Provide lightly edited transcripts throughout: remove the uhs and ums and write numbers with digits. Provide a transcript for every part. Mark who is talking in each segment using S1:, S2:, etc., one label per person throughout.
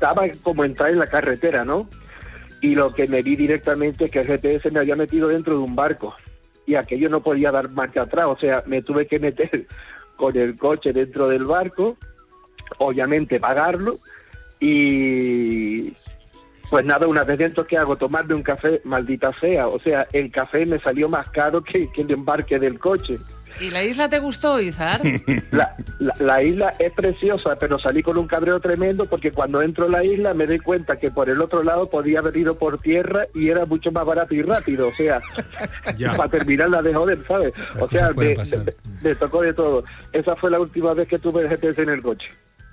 S1: faltaba como entrar en la carretera, ¿no? Y lo que me vi directamente es que el GPS me había metido dentro de un barco y aquello no podía dar marcha atrás, o sea, me tuve que meter con el coche dentro del barco, obviamente pagarlo, y pues nada, una vez dentro, ¿qué hago? Tomarme un café, maldita sea, o sea, el café me salió más caro que el embarque del coche.
S2: ¿Y la isla te gustó, Izar?
S1: La isla es preciosa, pero salí con un cabreo tremendo porque cuando entro a la isla me doy cuenta que por el otro lado podía haber ido por tierra y era mucho más barato y rápido, o sea, para terminar la de joder, ¿sabes? O sea, me tocó de todo. Esa fue la última vez que tuve el GPS en el coche.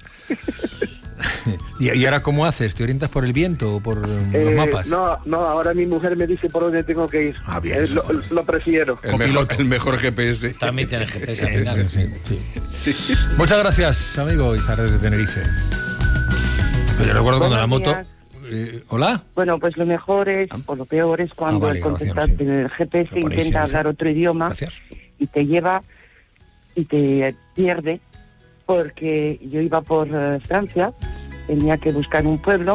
S3: ¿Y ahora cómo haces? ¿Te orientas por el viento o por los mapas?
S1: No, ahora mi mujer me dice por dónde tengo que ir.
S3: Ah, bien.
S1: Lo prefiero.
S4: El mejor GPS.
S5: También tiene GPS al final.
S3: Sí. Muchas gracias, amigo Izar de Tenerife. Yo recuerdo cuando la moto... ¿Hola?
S6: Bueno, pues lo mejor es, o lo peor es cuando el contestante del GPS intenta hablar otro idioma y te lleva y te pierde, porque yo iba por Francia, tenía que buscar un pueblo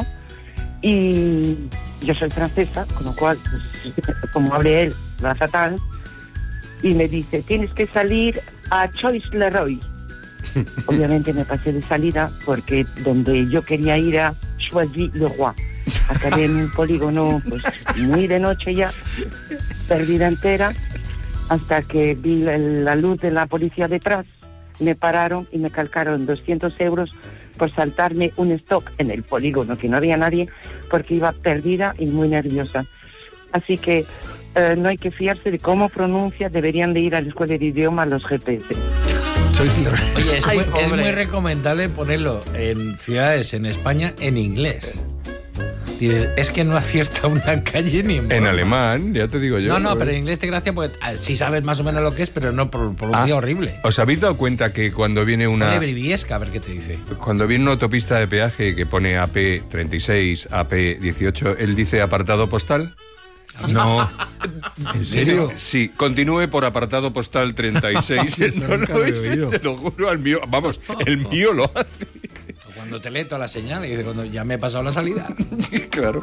S6: y yo soy francesa, con lo cual, pues, como hable él, la fatal, y me dice, tienes que salir a Choisy-le-Roi. Obviamente me pasé de salida porque donde yo quería ir a Choisy-le-Roi. Acabé en un polígono pues muy de noche ya, perdida entera, hasta que vi la luz de la policía detrás. Me pararon y me calcaron 200 euros por saltarme un stock en el polígono, que no había nadie, porque iba perdida y muy nerviosa. Así que no hay que fiarse de cómo pronuncia, deberían de ir a la escuela de idioma los GPS.
S5: Oye, es muy recomendable ponerlo en ciudades en España en inglés. Dices, es que no acierta una calle ni en
S4: alemán, ya te digo yo.
S5: No, pero en inglés te gracia porque sí sabes más o menos lo que es, pero no pronuncia horrible.
S4: ¿Os habéis dado cuenta que cuando viene una...
S5: Briviesca, a ver qué te dice.
S4: Cuando viene una autopista de peaje que pone AP36, AP18, él dice apartado postal?
S3: No. ¿En serio?
S4: Sí, continúe por apartado postal 36. No lo hice, te lo juro, el mío lo hace.
S5: Cuando te lee toda la señal y dice, cuando ya me he pasado la salida.
S4: Claro.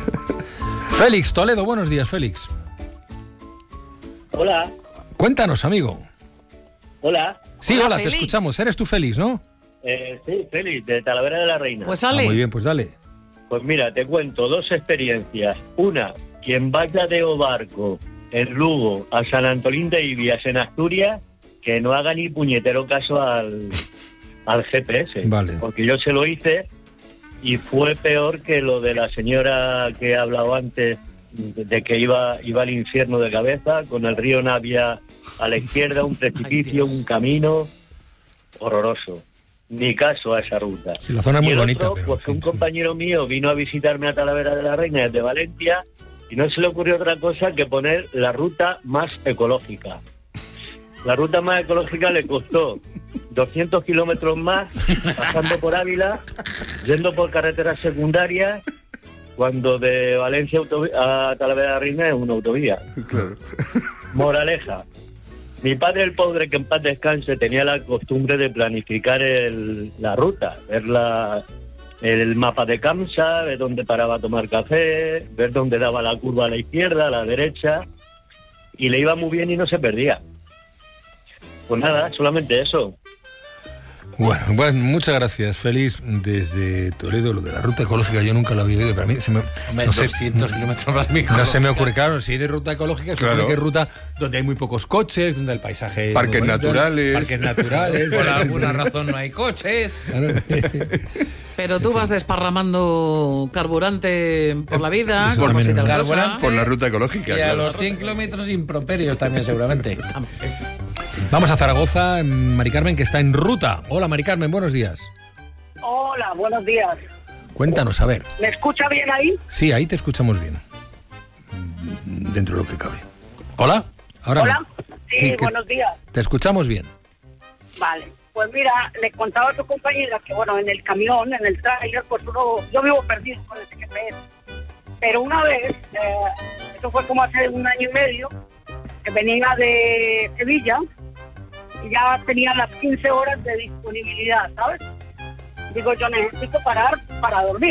S3: Félix Toledo, buenos días, Félix.
S7: Hola.
S3: Cuéntanos, amigo.
S7: Hola.
S3: Sí, hola, te escuchamos. Eres tú Félix, ¿no?
S7: Sí, Félix, de Talavera de la Reina.
S2: Pues sale.
S3: Muy bien, pues dale.
S7: Pues mira, te cuento 2 experiencias. Una, quien vaya de barco en Lugo a San Antolín de Ibias en Asturias, que no haga ni puñetero caso al GPS.
S3: Vale.
S7: Porque yo se lo hice y fue peor que lo de la señora que he hablado antes, de que iba al infierno de cabeza, con el río Navia a la izquierda, un precipicio, un camino horroroso. Ni caso a esa ruta.
S3: Sí, la zona es muy bonita.
S7: Otro, pues que un compañero mío vino a visitarme a Talavera de la Reina desde Valencia y no se le ocurrió otra cosa que poner la ruta más ecológica. La ruta más ecológica le costó 200 kilómetros más, pasando por Ávila, yendo por carreteras secundarias, cuando de Valencia a Talavera de la Reina es una autovía.
S4: Claro.
S7: Moraleja. Mi padre, el pobre, que en paz descanse, tenía la costumbre de planificar la ruta, ver el mapa de Kamsa, ver dónde paraba a tomar café, ver dónde daba la curva a la izquierda, a la derecha, y le iba muy bien y no se perdía. Pues nada, solamente eso.
S3: Bueno, muchas gracias, Félix, desde Toledo. Lo de la ruta ecológica yo nunca lo había oído, pero a mí
S5: no sé, 200 kilómetros más micro.
S3: No se me ocurre, claro, si hay de ruta ecológica, claro, que es ruta donde hay muy pocos coches, donde el paisaje es
S4: parques naturales.
S5: Por alguna razón no hay coches.
S3: Claro.
S2: Pero tú vas desparramando carburante por la vida,
S3: por
S2: como si te alcanza.
S4: Por la ruta ecológica.
S5: Y
S4: claro.
S5: a los 100 kilómetros improperios también, seguramente.
S3: Vamos a Zaragoza, Mari Carmen, que está en ruta. Hola, Mari Carmen, buenos días.
S8: Hola, buenos días.
S3: Cuéntanos, a ver.
S8: ¿Me escucha bien ahí?
S3: Sí, ahí te escuchamos bien. Dentro de lo que cabe. ¿Hola?
S8: Hola. Sí, buenos días.
S3: Te escuchamos bien.
S8: Vale. Pues mira, le contaba a tu compañera que, bueno, en el camión, en el tráiler, pues yo vivo perdido con el GPS. Pero una vez, esto fue como hace 1 año y medio, que venía de Sevilla y ya tenía las 15 horas de disponibilidad, ¿sabes? Digo, yo necesito parar para dormir.